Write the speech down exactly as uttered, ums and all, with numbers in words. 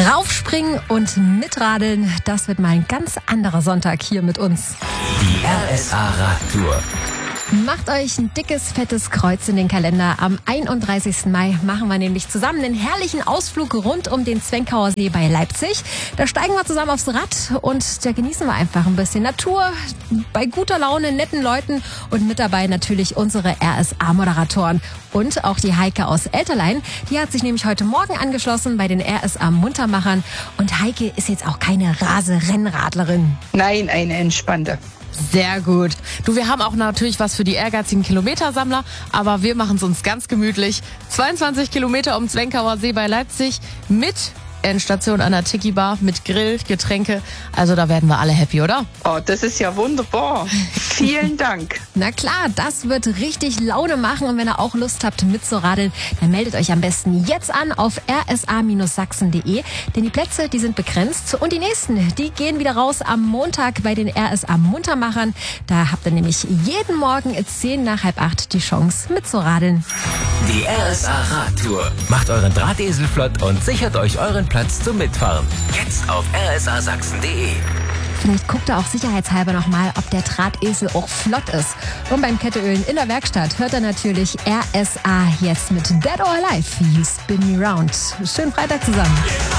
Raufspringen und mitradeln, das wird mal ein ganz anderer Sonntag hier mit uns. Die R S A Radtour. Macht euch ein dickes, fettes Kreuz in den Kalender. Am einunddreißigsten Mai machen wir nämlich zusammen einen herrlichen Ausflug rund um den Zwenkauer See bei Leipzig. Da steigen wir zusammen aufs Rad und da genießen wir einfach ein bisschen Natur, bei guter Laune, netten Leuten und mit dabei natürlich unsere R S A-Moderatoren. Und auch die Heike aus Elterlein, die hat sich nämlich heute Morgen angeschlossen bei den R S A-Muntermachern. Und Heike ist jetzt auch keine Rase-Rennradlerin. Nein, eine entspannte. Sehr gut. Du, wir haben auch natürlich was für die ehrgeizigen Kilometersammler, aber wir machen es uns ganz gemütlich. zweiundzwanzig Kilometer um Zwenkauer See bei Leipzig mit Endstation an der Tiki-Bar, mit Grill, Getränke. Also da werden wir alle happy, oder? Oh, das ist ja wunderbar. Vielen Dank. Na klar, das wird richtig Laune machen und wenn ihr auch Lust habt mitzuradeln, dann meldet euch am besten jetzt an auf r s a sachsen punkt de, denn die Plätze, die sind begrenzt und die nächsten, die gehen wieder raus am Montag bei den R S A-Muntermachern. Da habt ihr nämlich jeden Morgen zehn nach halb acht die Chance mitzuradeln. Die R S A Radtour. Macht euren Drahtesel flott und sichert euch euren Platz zum Mitfahren. Jetzt auf r s a sachsen punkt de. Vielleicht guckt ihr auch sicherheitshalber nochmal, ob der Drahtesel auch flott ist. Und beim Ketteölen in der Werkstatt hört ihr natürlich R S A jetzt mit Dead or Alive, You Spin Me Round. Schönen Freitag zusammen.